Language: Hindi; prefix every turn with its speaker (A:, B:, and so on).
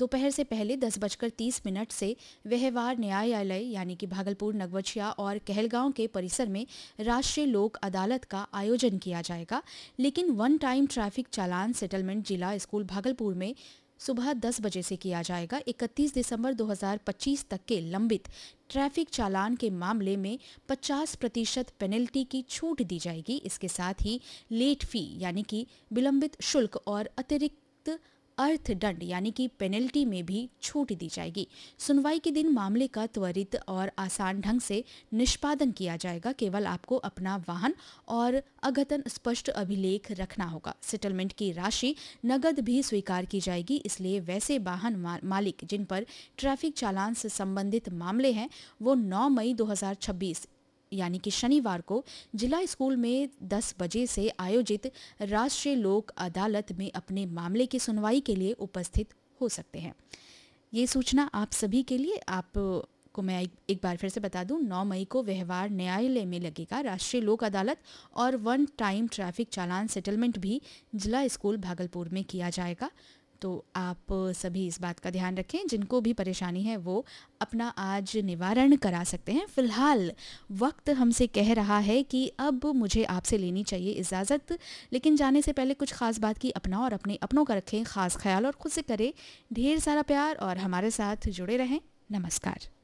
A: दोपहर से पहले 10:30 से व्यवहार न्यायालय यानी कि भागलपुर, नगवछिया और कहलगांव के परिसर में राष्ट्रीय लोक अदालत का आयोजन किया जाएगा। लेकिन वन टाइम ट्रैफिक चालान सेटलमेंट जिला स्कूल भागलपुर में सुबह 10 बजे से किया जाएगा। 31 दिसंबर 2025 तक के लंबित ट्रैफिक चालान के मामले में 50% पेनल्टी की छूट दी जाएगी। इसके साथ ही लेट फी यानी कि विलंबित शुल्क और अतिरिक्त अर्थदंड यानी कि पेनल्टी में भी छूट दी जाएगी। सुनवाई के दिन मामले का त्वरित और आसान ढंग से निष्पादन किया जाएगा। केवल आपको अपना वाहन और अद्यतन स्पष्ट अभिलेख रखना होगा। सेटलमेंट की राशि नगद भी स्वीकार की जाएगी, इसलिए वैसे वाहन मालिक जिन पर ट्रैफिक चालान से संबंधित मामले हैं वो 9 मई 2026 यानी कि शनिवार को जिला स्कूल में 10 बजे से आयोजित राष्ट्रीय लोक अदालत में अपने मामले की सुनवाई के लिए उपस्थित हो सकते हैं। ये सूचना आप सभी के लिए। आपको मैं एक बार फिर से बता दूं, 9 मई को व्यवहार न्यायालय में लगेगा राष्ट्रीय लोक अदालत और वन टाइम ट्रैफिक चालान सेटलमेंट भी जिला स्कूल भागलपुर में किया जाएगा। तो आप सभी इस बात का ध्यान रखें, जिनको भी परेशानी है वो अपना आज निवारण करा सकते हैं। फिलहाल वक्त हमसे कह रहा है कि अब मुझे आपसे लेनी चाहिए इजाज़त, लेकिन जाने से पहले कुछ खास बात की अपना और अपने अपनों का रखें खास ख्याल और खुद से करें ढेर सारा प्यार और हमारे साथ जुड़े रहें। नमस्कार।